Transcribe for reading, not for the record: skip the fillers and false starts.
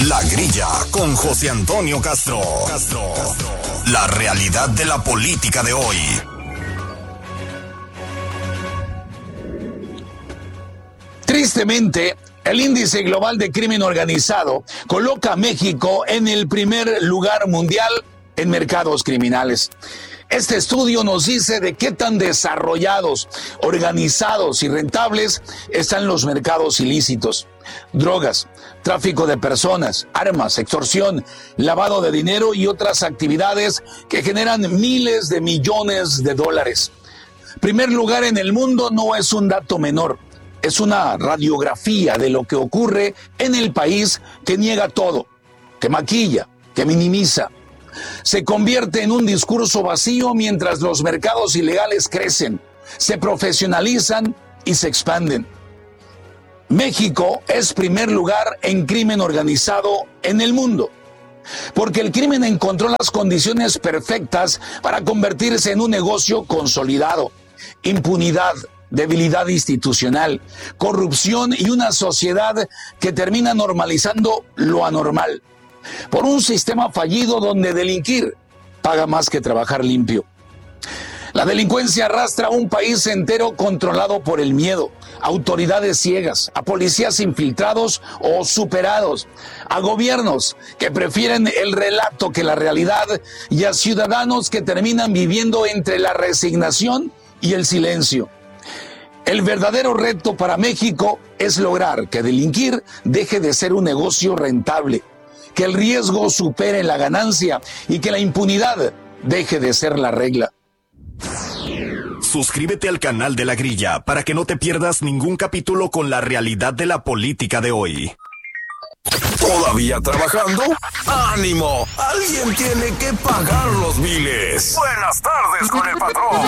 La Grilla con José Antonio Castro. La realidad de la política de hoy. Tristemente, el índice global de crimen organizado coloca a México en el primer lugar mundial en mercados criminales. Este estudio nos dice de qué tan desarrollados, organizados y rentables están los mercados ilícitos. Drogas, tráfico de personas, armas, extorsión, lavado de dinero y otras actividades que generan miles de millones de dólares. Primer lugar en el mundo no es un dato menor. Es una radiografía de lo que ocurre en el país que niega todo, que maquilla, que minimiza. Se convierte en un discurso vacío mientras los mercados ilegales crecen, se profesionalizan y se expanden. México es primer lugar en crimen organizado en el mundo, porque el crimen encontró las condiciones perfectas para convertirse en un negocio consolidado. Impunidad, debilidad institucional, corrupción y una sociedad que termina normalizando lo anormal. Por un sistema fallido donde delinquir paga más que trabajar limpio. La delincuencia arrastra a un país entero controlado por el miedo, a autoridades ciegas, a policías infiltrados o superados, a gobiernos que prefieren el relato que la realidad y a ciudadanos que terminan viviendo entre la resignación y el silencio. El verdadero reto para México es lograr que delinquir deje de ser un negocio rentable, que el riesgo supere la ganancia y que la impunidad deje de ser la regla. Suscríbete al canal de La Grilla para que no te pierdas ningún capítulo con la realidad de la política de hoy. ¿Todavía trabajando? ¡Ánimo! Alguien tiene que pagar los biles. Buenas tardes con el patrón.